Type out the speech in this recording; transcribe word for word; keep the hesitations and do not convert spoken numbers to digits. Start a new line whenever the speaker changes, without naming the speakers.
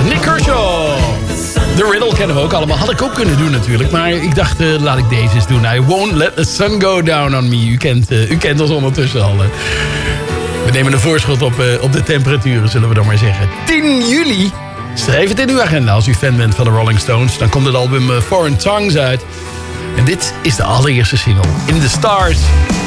Nick Kershaw. The Riddle kennen we ook allemaal. Had ik ook kunnen doen natuurlijk. Maar ik dacht, uh, laat ik deze eens doen. I won't let the sun go down on me. U kent, uh, u kent ons ondertussen al. Uh. We nemen een voorschot op, uh, op de temperaturen, zullen we dan maar zeggen. tien juli. Schrijf het in uw agenda als u fan bent van de Rolling Stones. Dan komt het album uh, Foreign Tongues uit. En dit is de allereerste single. In the Stars.